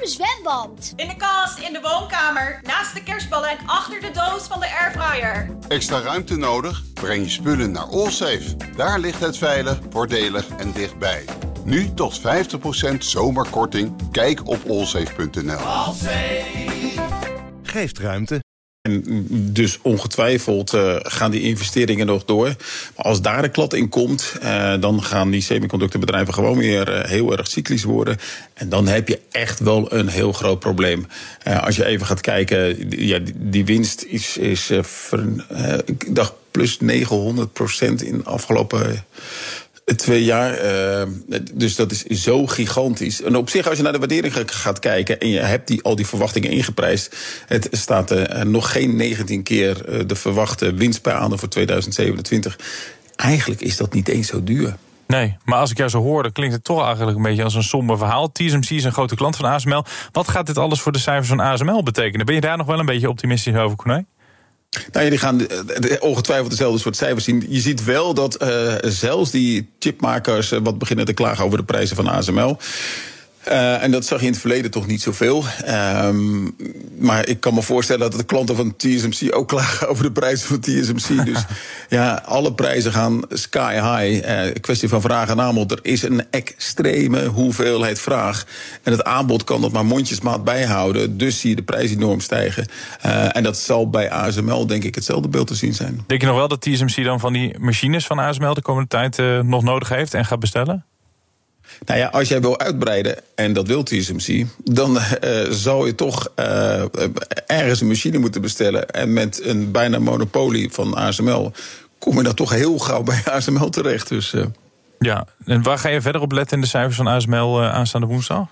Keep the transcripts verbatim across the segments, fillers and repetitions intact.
mijn zwemband. In de kast, in de woonkamer, naast de kerstballen en achter de doos van de airfryer. Extra ruimte nodig? Breng je spullen naar Allsafe. Daar ligt het veilig, voordelig en dichtbij. Nu tot vijftig procent zomerkorting. Kijk op allsafe punt n l. Allsafe geeft ruimte. En dus ongetwijfeld uh, gaan die investeringen nog door. Maar als daar een klad in komt, uh, dan gaan die semiconductorbedrijven gewoon weer uh, heel erg cyclisch worden. En dan heb je echt wel een heel groot probleem. Uh, als je even gaat kijken, ja, die, die winst is, is uh, ver, uh, ik dacht plus negenhonderd procent in de afgelopen twee jaar. Uh, dus dat is zo gigantisch. En op zich, als je naar de waardering gaat kijken en je hebt die, al die verwachtingen ingeprijsd, het staat uh, nog geen negentien keer uh, de verwachte winst per aandeel voor tweeduizend zevenentwintig. Eigenlijk is dat niet eens zo duur. Nee, maar als ik jou zo hoor, dan klinkt het toch eigenlijk een beetje als een somber verhaal. T S M C is een grote klant van A S M L. Wat gaat dit alles voor de cijfers van A S M L betekenen? Ben je daar nog wel een beetje optimistisch over, Corné? Nou ja, die gaan ongetwijfeld dezelfde soort cijfers zien. Je ziet wel dat uh, zelfs die chipmakers uh, wat beginnen te klagen over de prijzen van A S M L. Uh, en dat zag je in het verleden toch niet zoveel. Um, maar ik kan me voorstellen dat de klanten van T S M C ook klagen over de prijzen van T S M C. Dus ja, alle prijzen gaan sky high. Uh, kwestie van vraag en aanbod. Er is een extreme hoeveelheid vraag. En het aanbod kan dat maar mondjesmaat bijhouden. Dus zie je de prijs enorm stijgen. Uh, en dat zal bij A S M L denk ik hetzelfde beeld te zien zijn. Denk je nog wel dat T S M C dan van die machines van A S M L de komende tijd uh, nog nodig heeft en gaat bestellen? Nou ja, als jij wil uitbreiden, en dat wil T S M C, dan uh, zou je toch uh, ergens een machine moeten bestellen. En met een bijna monopolie van A S M L kom je dan toch heel gauw bij A S M L terecht. Dus, uh. Ja, en waar ga je verder op letten in de cijfers van A S M L uh, aanstaande woensdag?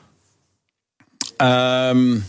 Um,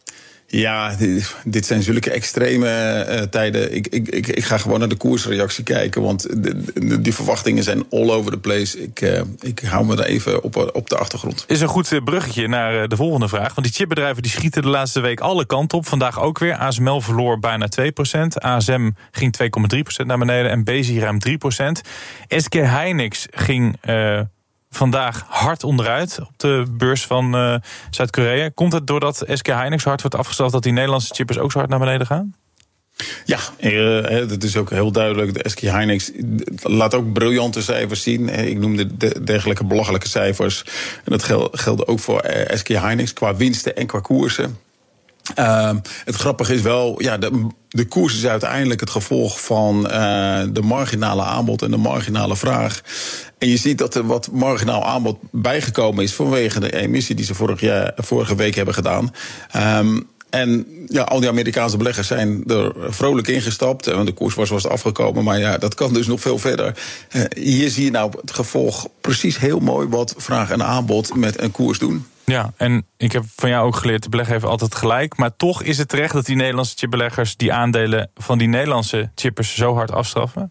Ja, dit zijn zulke extreme uh, tijden. Ik, ik, ik, ik ga gewoon naar de koersreactie kijken, want de, de, die verwachtingen zijn all over the place. Ik, uh, ik hou me daar even op, op de achtergrond. Is een goed bruggetje naar de volgende vraag. Want die chipbedrijven die schieten de laatste week alle kanten op. Vandaag ook weer. A S M L verloor bijna twee procent. A S M ging twee komma drie procent naar beneden en Besi ruim drie procent. S K Hynix ging Uh, vandaag hard onderuit op de beurs van uh, Zuid-Korea. Komt het doordat S K Hynix hard wordt afgesteld dat die Nederlandse chippers ook zo hard naar beneden gaan? Ja, uh, dat is ook heel duidelijk. De S K Hynix laat ook briljante cijfers zien. Ik noemde de dergelijke belachelijke cijfers. En dat geldt ook voor S K Hynix qua winsten en qua koersen. Uh, het grappige is wel, ja, de, de koers is uiteindelijk het gevolg van uh, de marginale aanbod en de marginale vraag. En je ziet dat er wat marginaal aanbod bijgekomen is vanwege de emissie die ze vorig jaar, vorige week hebben gedaan. Um, En ja, al die Amerikaanse beleggers zijn er vrolijk ingestapt. Want de koers was vast afgekomen. Maar ja, dat kan dus nog veel verder. Uh, hier zie je nou het gevolg precies heel mooi wat vraag en aanbod met een koers doen. Ja, en ik heb van jou ook geleerd, de belegger heeft altijd gelijk. Maar toch is het terecht dat die Nederlandse chipbeleggers die aandelen van die Nederlandse chippers zo hard afstraffen?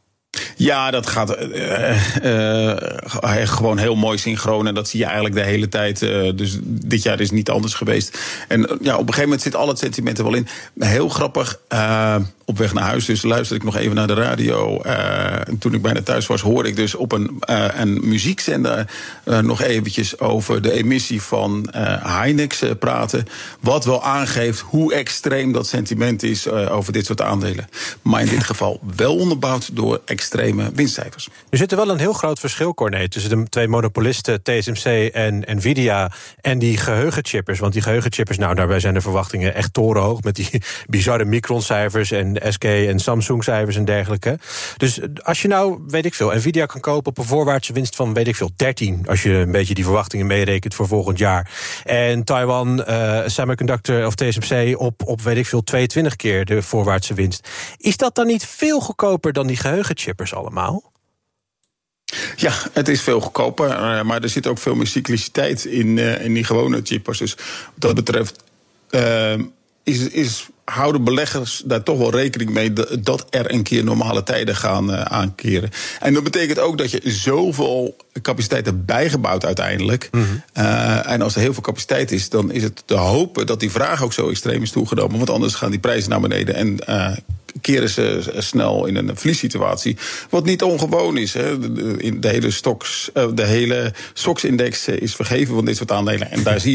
Ja, dat gaat uh, uh, gewoon heel mooi synchroon. En dat zie je eigenlijk de hele tijd. Uh, dus dit jaar is niet anders geweest. En uh, ja, op een gegeven moment zit al het sentiment er wel in. Heel grappig, uh, op weg naar huis dus luisterde ik nog even naar de radio. Uh, en toen ik bijna thuis was, hoorde ik dus op een, uh, een muziekzender uh, nog eventjes over de emissie van uh, Hynix uh, praten. Wat wel aangeeft hoe extreem dat sentiment is uh, over dit soort aandelen. Maar in dit geval wel onderbouwd door extreme winstcijfers. Er zit er wel een heel groot verschil, Corné, tussen de twee monopolisten T S M C en Nvidia en die geheugenchippers. Want die geheugenchippers, nou, daarbij zijn de verwachtingen echt torenhoog met die bizarre Micron-cijfers en S K en Samsung-cijfers en dergelijke. Dus als je nou, weet ik veel, Nvidia kan kopen op een voorwaartse winst van, weet ik veel, dertien, als je een beetje die verwachtingen meerekent voor volgend jaar. En Taiwan uh, Semiconductor of T S M C op, op, weet ik veel, tweeëntwintig keer de voorwaartse winst. Is dat dan niet veel goedkoper dan die geheugenchippers allemaal? Ja, het is veel goedkoper, maar er zit ook veel meer cycliciteit in, uh, in die gewone chippers. Dus wat dat betreft uh, is, is, houden beleggers daar toch wel rekening mee dat er een keer normale tijden gaan uh, aankeren. En dat betekent ook dat je zoveel capaciteit hebt bijgebouwd uiteindelijk. Mm-hmm. Uh, en als er heel veel capaciteit is, dan is het te hopen dat die vraag ook zo extreem is toegenomen. Want anders gaan die prijzen naar beneden en uh, keren ze snel in een verliessituatie. Wat niet ongewoon is. Hè. De, de, de hele stocks, uh, de hele S O X-index is vergeven van dit soort aandelen. En daar zie je